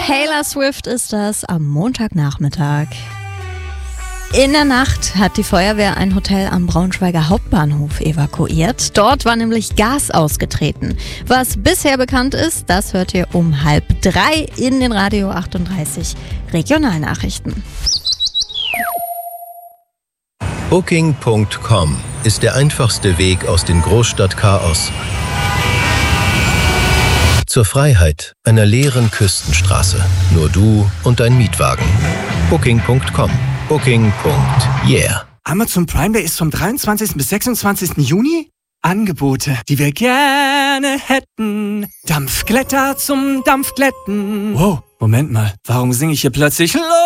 Taylor Swift ist das am Montagnachmittag. In der Nacht hat die Feuerwehr ein Hotel am Braunschweiger Hauptbahnhof evakuiert. Dort war nämlich Gas ausgetreten. Was bisher bekannt ist, das hört ihr um 2:30 in den Radio 38 Regionalnachrichten. Booking.com ist der einfachste Weg aus dem Großstadtchaos zur Freiheit einer leeren Küstenstraße. Nur du und dein Mietwagen. Booking.com. Booking.yeah. Amazon Prime Day ist vom 23. bis 26. Juni. Angebote, die wir gerne hätten. Dampfglätter zum Dampfglätten. Wow, Moment mal, warum singe ich hier plötzlich